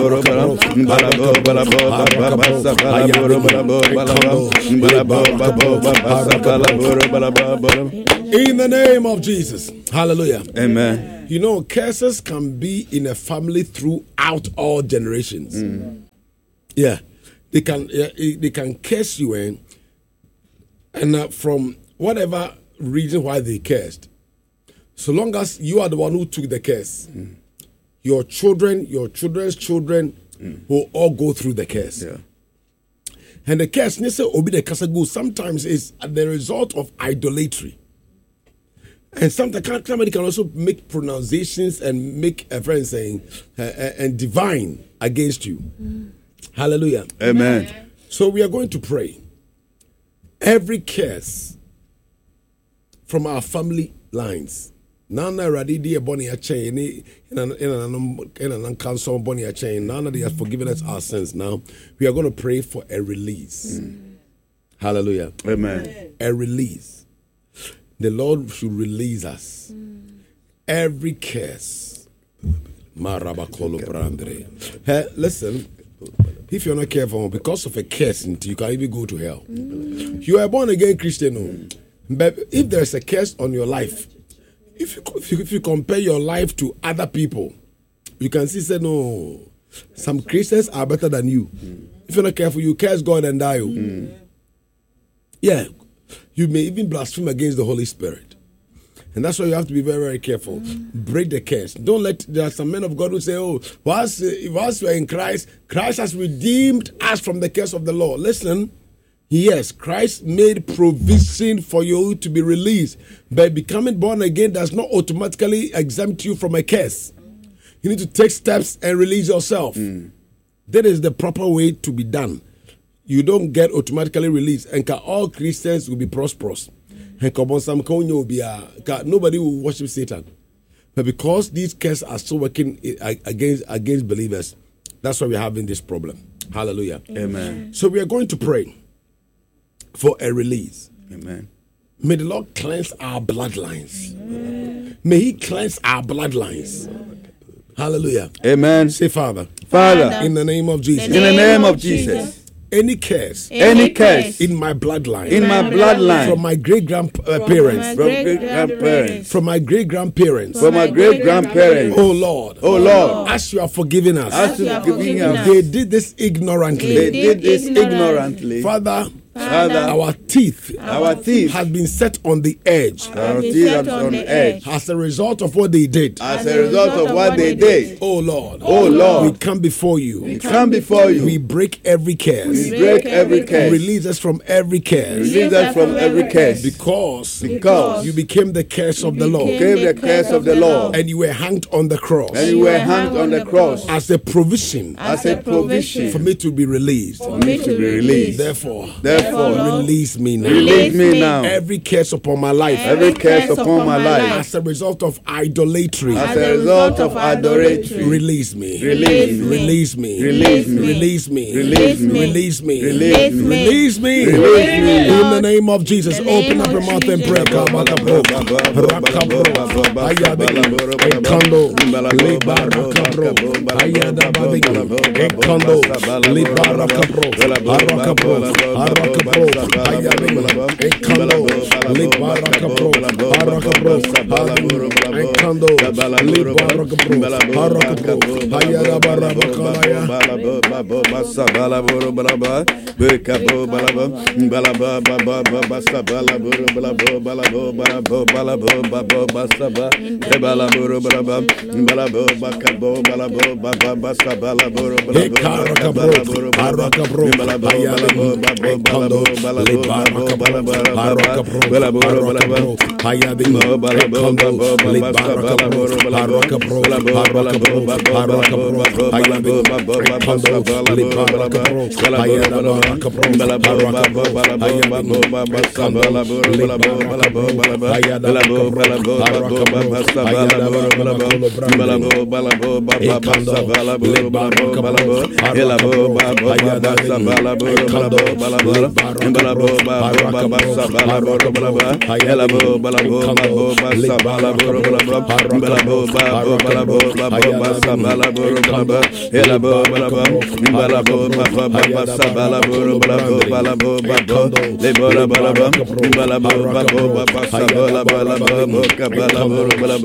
the name of Jesus. Hallelujah. Amen. You know, curses can be in a family throughout all generations. Yeah. They can curse you and from whatever reason why they cursed. So long as you are the one who took the curse, your children, your children's children will all go through the curse. Yeah. And the curse, sometimes is the result of idolatry. And sometimes somebody can also make pronunciations and make a friend saying and divine against you. Hallelujah. Amen. So we are going to pray. Every curse from our family lines. Nana radidi boni a chain in an council boni a chain. Nana they has forgiven us our sins. Now we are going to pray for a release. Hallelujah. Amen. A release. The Lord should release us. Every curse. Hey, listen. If you're not careful, because of a curse, you can even go to hell. You are born again Christian, but if there's a curse on your life, if you compare your life to other people, you can see, say, no, some Christians are better than you. If you're not careful, you curse God and die. Yeah, you may even blaspheme against the Holy Spirit. And that's why you have to be very, very careful. Break the curse. Don't let, there are some men of God who say, oh, once we're in Christ, Christ has redeemed us from the curse of the law. Listen, yes, Christ made provision for you to be released. But becoming born again does not automatically exempt you from a curse. You need to take steps and release yourself. That is the proper way to be done. You don't get automatically released. And all Christians will be prosperous. Nobody will worship Satan. But because these curses are still working against believers, that's why we're having this problem. Hallelujah. Amen. So we are going to pray for a release. Amen. May the Lord cleanse our bloodlines. Amen. May He cleanse our bloodlines. Hallelujah. Amen. Say, Father, Father, in the name of Jesus. In the name of Jesus. Any curse in my bloodline, from my great grandparents, from my great grandparents, oh Lord, as you are forgiving us, they did this ignorantly, Father, our teeth has been set on the edge. As a result of what they did. Oh Lord. We come before you. We break every curse. Release us from every curse. Because you became the curse of the Lord. And you were hanged on the cross. As a provision. For me to be released. Therefore, release me now. Every curse upon my life. As a result of idolatry. Release me. Release me. In the name of Jesus. Open up your mouth and pray. Bala